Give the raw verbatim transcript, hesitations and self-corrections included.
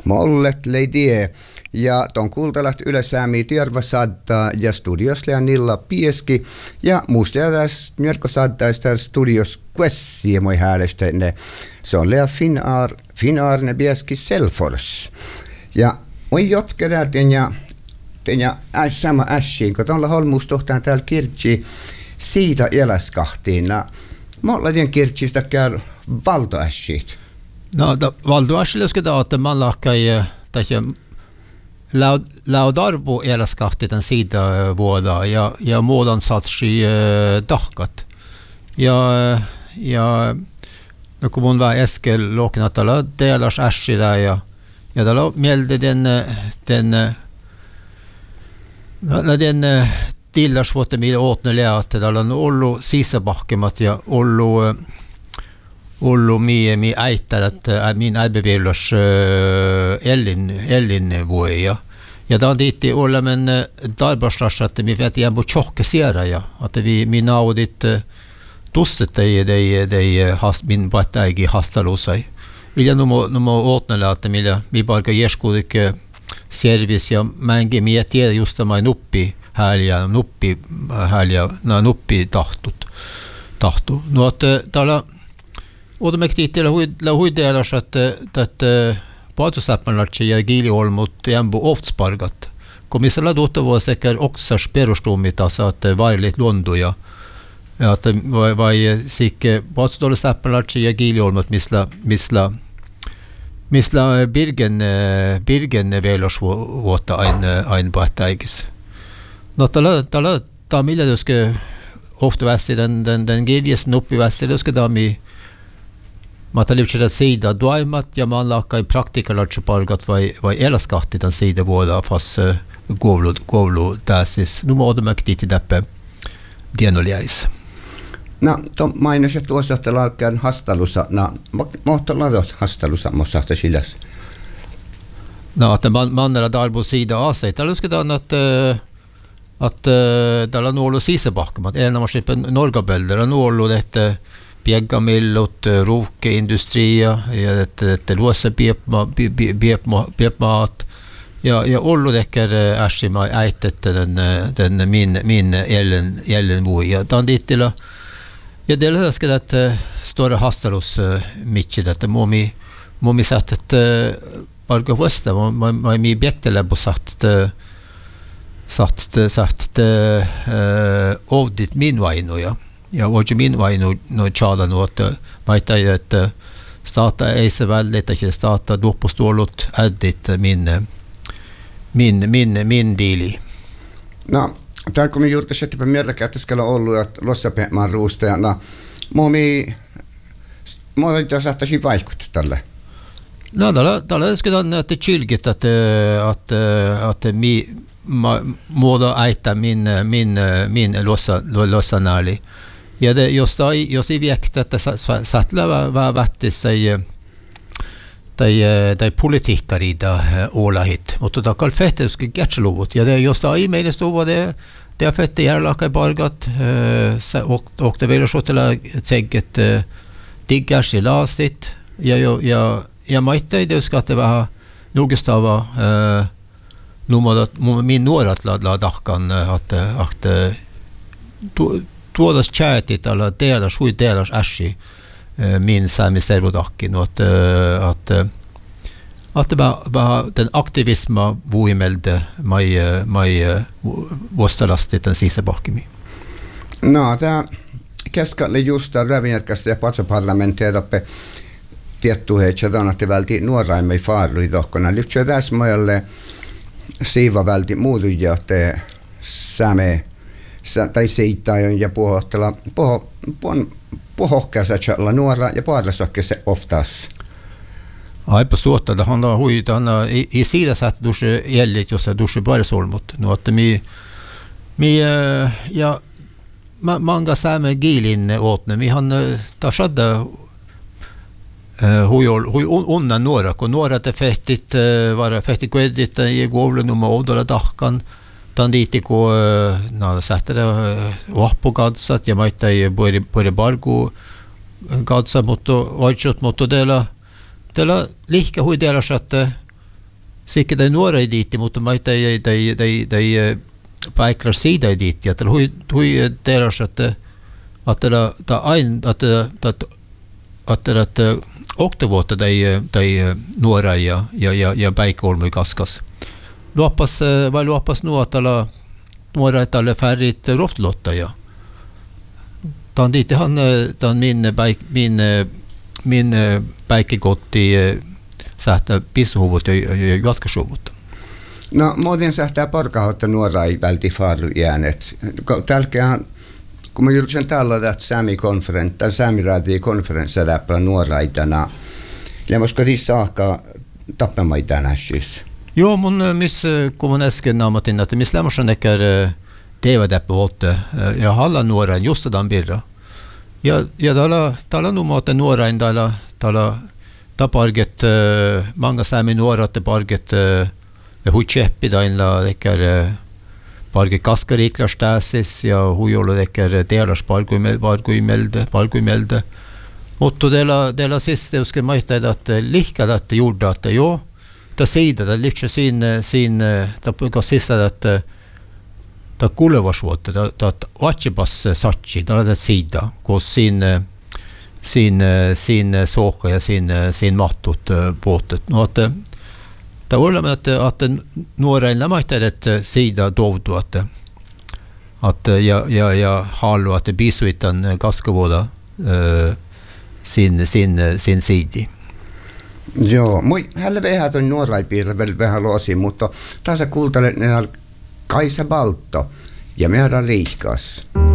mollet leidie. Ja ton kuultalat ylesäämi tiervasadda ja studios lea Nilla Pieski. Ja muista tässä mjörkosaddaista studios Quessi moi häälestenne. Se on lea Finnaar, Finnaarne Pieski Selfors. Ja moi jotkedäten ja ja äs sama ässiin, kun tuolla holmuustohtaan täällä kirtsi siitä eläskahtiin. Mollainen kirtsistä käy valtoässiit. No, valtoässille ska da att man lakar ju tästä laudarbo eläskahti tämän siitä vuoda ja ja muodon satsi dahkat. Ja ja no kun mun var äsken loknatalla delas ässillä ja ja tällä mieltä den den No den tillas vuotta millä åtnelle att det on ollut sisabakkemat ja ollut ollut mi mi äittää että min äbevillas ellin ellin vuoja ja dan ditti olla men dalbarstas att mi vet jag på chockesera ja att vi mi naudit tusset det det det has min battagi hastalosai illa numo numo åtnelle att millä mi barka jeskudik service ja mänge miettiä just tämä nuppi häliä nuppi häliä na nuppi tahtut tahtu no että täällä odomektiitellä huidella huidella että että paatosappanlatsi ja giiliolmut jämbu oftspargat komisella dotta var säkert också perustumita så att varligt londo ja att vai vai sikke paatosappanlatsi ja giiliolmut misla misla Misla Birgen Birgen velos vuotta ein ein battaigis. No tällä tällä ta millä joske ofta vässä den den den gedies nuppi vässä joske da mi matalivchera sida duaimat ja man lakai praktikalach pargat vai vai elaskahti den sida vuoda fast govlu govlu täsis nu modemakti tidappe dienoliais. No, to mainoset tuossa, että laukkaan hastalussa, no, mutta laadot hastalussa, mutta silläs. No, että man, mannella darbo sida aseit. Tällä uskotaan, että att tällä on ollut sisebakkemat. Eli nämä on norgabölder, on ollut, että piegamillot, ruukeindustria, ja että, että luossa piepmaat, ja, ja ollut ehkä äsima äitettä den, den min, min ellen, ellen vui. Ja tämän dittillä ja det är ska det stora hastalus mycket det må mi må mi sagt att bara hosta man man mi bättre på sagt sagt sagt eh audit min vaino ja ja och min vaino no chala no att vet jag att starta är så väldigt att starta då på stålot audit min min min min dili. No täällä kun me juuri sitten mieltä että ollut ja lossapehmaan ruusta ja no muomi muoto saattaisi vaikuttaa tälle. No tällä tällä skulle att det chilgit att att att mi muodo äitä min min min lossa lossanali. Ja det just i just i viekt att sattla var vattis sig tai tai politiikari da olahit mutta da kal fetteske getsluvut ja det just i menes då var det det har fett det laka bargat och och det vill så till tegget diggas i lasit ja ja ja maite det ska det vara nogstava nummer min nårat la la dackan att att tuodas chatit alla delas hui delas ashi min sami servodakkin att att att det var, var den aktivisma vuimelde mai mai vostalastit den sisa bakkimi. No tämä keskalle just rävinjärkästä ja patsoparlamentia toppe tietty heitsi donatti välti nuoraimme faarui tohkona. Lyhtsä tässä mojalle siiva välti muutuja te säme tai siitä ja puhottela puho puhon puhohkäsä nuora ja paarlasokki se oftas. Aipa suotta det handlar hui tanna i, i sida satt dusse ellit jos dusse bara solmot no att mi mi ja ma, manga same gilin åtne mi han ta skadda hui hui onna några och några det fettigt vara fettigt kredit i gåvlen nummer odla dackan tan dit ko na satte det upp på gadsat jag mötte på på det bargo gadsa mot och mot dela Tällä lihkä hui delas, että Sikke tai nuorai diitti, mutta mä tai tai tai tai paiklar siitä diitti, että hui hui teräs että että ta ain että että että että oktavuotta tai tai nuorai ja ja ja ja päikolmui kaskas. Luoppas vai luoppas nuotalla nuorai tälle färrit roftlotta ja tan diitti han tan min päik min min päikkekotti sähtää pissuhuvut ja jatkosuvut. No, muuten sähtää porkahotta nuorai välti farujäänet. Tälkään, kun mä julkisen täällä tästä Sami-konferenssi, tai Sami-raati-konferenssi läppä nuoraitana, ja koska riissä ahkaa tappamaita näsyys. Joo, mun miss, kun mun äsken naamatin, että missä lämmössä näkär teevätäppä vuotta, ja halla nuorain just tämän birra. Ja, ja täällä, täällä numaten nuorain, täällä, täällä taparget, många sami nuorat taparget huitseppi tainla dekar parget kaskariklarstäsis ja huijolla dekar telas parguimelde parguimelde. Mutta teillä teillä sist jag ska mäta att lika att gjorde att jo ta sida det lyfter sin sin ta på sista att ta kulevasvuotta ta atjepas satsi ta det sida kos sin sin sin såka ja sin sin mattut båtet. No att ta olemme että att nuoren lämmähtää että sida dovdu että att ja ja ja hallu att bisuitan kaskavuoda sin sin sin sidi. Joo, moi hälle vähän ton nuoraipiirre vielä vähän losi, mutta tässä kuultelen ne Kaisa Balto ja meidän Riikas.